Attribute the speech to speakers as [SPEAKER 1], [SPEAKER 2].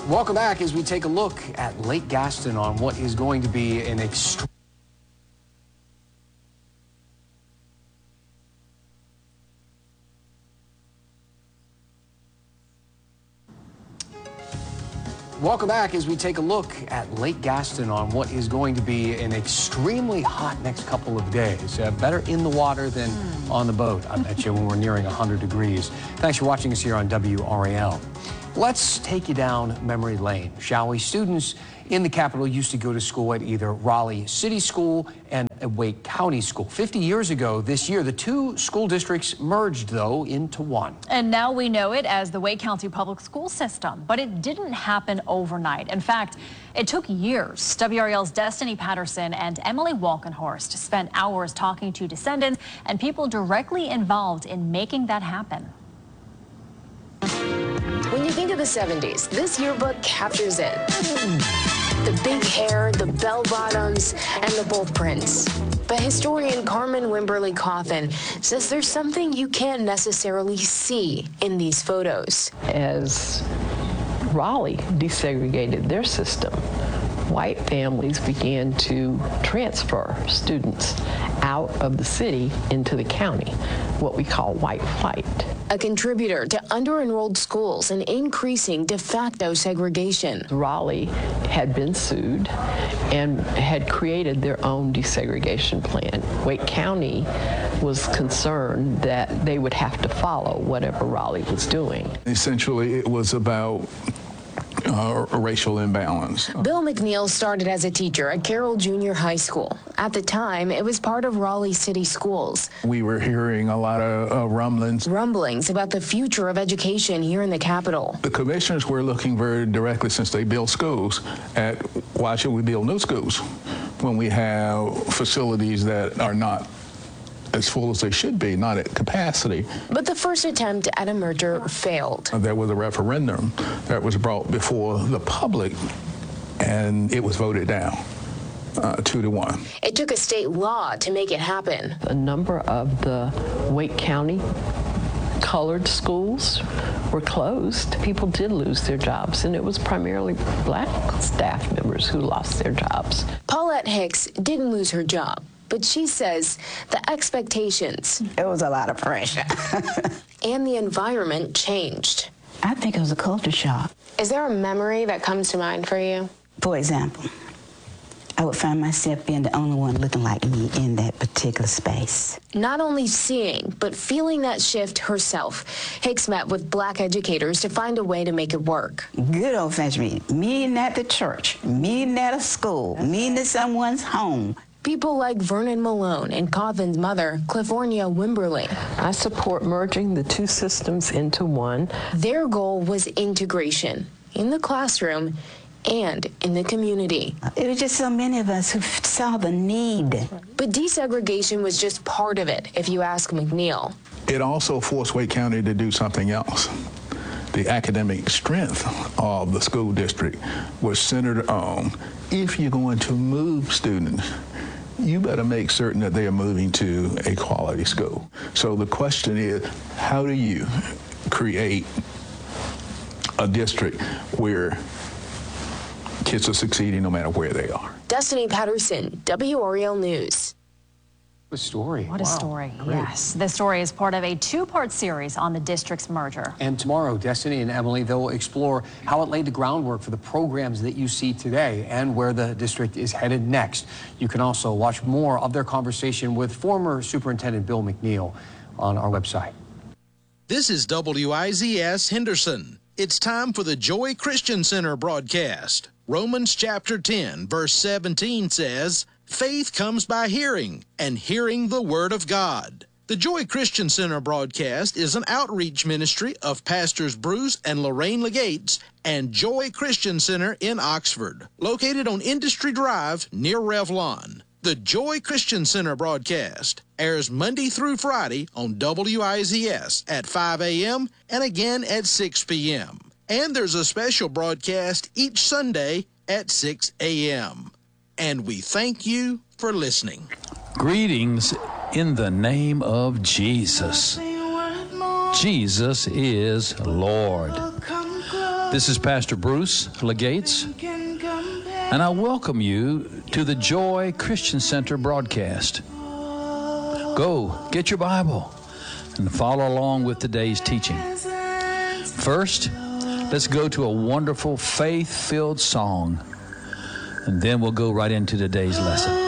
[SPEAKER 1] Welcome back as we take a look at Lake Gaston on what is going to be an extreme. Welcome back as we take a look at Lake Gaston on what is going to be an extremely hot next couple of days. Better in the water than on the boat, I bet you, when we're nearing 100 degrees. Thanks for watching us here on WRAL. Let's take you down memory lane, shall we? Students in the capital used to go to school at either Raleigh City School and Wake County School. 50 years ago this year, the two school districts merged, though, into one. And now we know it as the Wake County Public School System, but it didn't happen overnight. In fact, it took years. WRAL's Destiny Patterson and Emily Walkenhorst spent hours talking to descendants and people directly involved in making that happen.
[SPEAKER 2] When you think of the 70s, this yearbook captures it. The big hair, the bell bottoms, and the bold prints. But historian Carmen Wimberly Coffin says there's something you can't necessarily see in these photos.
[SPEAKER 3] As Raleigh desegregated their system, white families began to transfer students out of the city into the county, what we call white flight.
[SPEAKER 2] A contributor to under-enrolled schools and increasing de facto segregation.
[SPEAKER 3] Raleigh had been sued and had created their own desegregation plan. Wake County was concerned that they would have to follow whatever Raleigh was doing.
[SPEAKER 4] Essentially, it was about a racial imbalance.
[SPEAKER 2] Bill McNeil started as a teacher at Carroll Junior High School. At the time, it was part of Raleigh City Schools.
[SPEAKER 4] We were hearing a lot of rumblings
[SPEAKER 2] about the future of education here in the capital.
[SPEAKER 4] The commissioners were looking very directly, since they build schools, at why should we build new schools when we have facilities that are not as full as they should be, not at capacity.
[SPEAKER 2] But the first attempt at a merger failed.
[SPEAKER 4] There was a referendum that was brought before the public, and it was voted down 2-1.
[SPEAKER 2] It took a state law to make it happen.
[SPEAKER 3] A number of the Wake County colored schools were closed. People did lose their jobs, and it was primarily black staff members who lost their jobs.
[SPEAKER 2] Paulette Hicks didn't lose her job, but she says the expectations.
[SPEAKER 5] It was a lot of pressure.
[SPEAKER 2] And the environment changed.
[SPEAKER 5] I think it was a culture shock.
[SPEAKER 2] Is there a memory that comes to mind for you?
[SPEAKER 5] For example, I would find myself being the only one looking like me in that particular space.
[SPEAKER 2] Not only seeing, but feeling that shift herself, Hicks met with black educators to find a way to make it work.
[SPEAKER 5] Good old-fashioned meeting at the church, meeting at a school, meeting at someone's home.
[SPEAKER 2] People like Vernon Malone and Coffin's mother, Clifornia Wimberly.
[SPEAKER 3] I support merging the two systems into one.
[SPEAKER 2] Their goal was integration in the classroom and in the community.
[SPEAKER 5] It was just so many of us who saw the need.
[SPEAKER 2] But desegregation was just part of it, if you ask McNeil.
[SPEAKER 4] It also forced Wake County to do something else. The academic strength of the school district was centered on, if you're going to move students, you better make certain that they are moving to a quality school. So the question is, how do you create a district where kids are succeeding no matter where they are?
[SPEAKER 2] Destiny Patterson, WRAL News.
[SPEAKER 1] What a story.
[SPEAKER 6] What a story. Yes. This story is part of a two-part series on the district's merger.
[SPEAKER 1] And tomorrow, Destiny and Emily, they'll explore how it laid the groundwork for the programs that you see today and where the district is headed next. You can also watch more of their conversation with former Superintendent Bill McNeil on our website.
[SPEAKER 7] This is WIZS Henderson. It's time for the Joy Christian Center broadcast. Romans chapter 10, verse 17 says, "Faith comes by hearing, and hearing the Word of God." The Joy Christian Center broadcast is an outreach ministry of Pastors Bruce and Lorraine Legates and Joy Christian Center in Oxford, located on Industry Drive near Revlon. The Joy Christian Center broadcast airs Monday through Friday on WIZS at 5 a.m. and again at 6 p.m. And there's a special broadcast each Sunday at 6 a.m. And we thank you for listening.
[SPEAKER 8] Greetings in the name of Jesus. Jesus is Lord. This is Pastor Bruce Legates, and I welcome you to the Joy Christian Center broadcast. Go, get your Bible, and follow along with today's teaching. First, let's go to a wonderful faith-filled song, and then we'll go right into today's lesson.